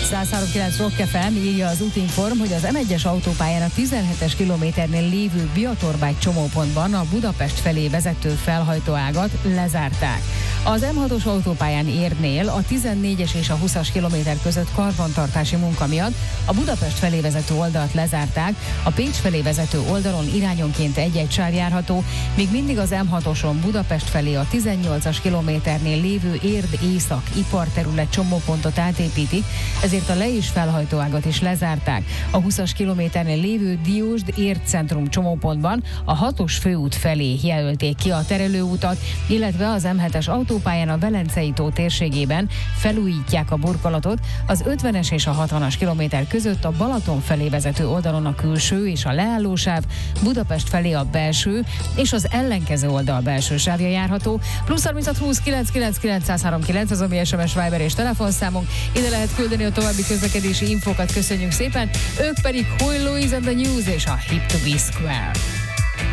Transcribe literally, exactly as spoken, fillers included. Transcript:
száz három kilenc Rock ef em, írja az Útinform, hogy az em egyes autópályán a tizenhetes kilométernél lévő Biatorbágy csomópontban a Budapest felé vezető felhajtóágat lezárták. Az em hatos autópályán Érdnél a tizennégyes és a húszas kilométer között karbantartási munka miatt a Budapest felé vezető oldalt lezárták, a Pécs felé vezető oldalon irányonként egy-egy sáv járható, míg mindig az em hatoson Budapest felé a tizennyolcas kilométernél lévő Érd észak iparterület csomópontot átépítik, ezért a le- és felhajtóágat is lezárták. A húszas kilométernél lévő Diósd Érd centrum csomópontban a hatos főút felé jelölték ki a terelőutat, illetve az em hetes autópályán a Velencei tó térségében felújítják a burkolatot, az ötvenes és a hatvanas kilométer között a Balaton felé vezető oldalon a külső és a leállósáv, Budapest felé a belső és az ellenkező oldal belső sávja járható, plusz harminchat húsz kilenc kilenc kilenc nulla három kilenc, az a mi es em es, Viber és telefonszámunk, ide lehet küldeni a további közlekedési infókat, köszönjük szépen, ők pedig Huey Lewis and the News és a Hip to be Square.